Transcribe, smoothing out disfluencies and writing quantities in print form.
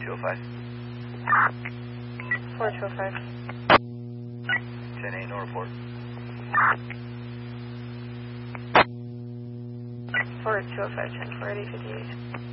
205. 4205. 10-8, no report. 4205, 10-4, 58.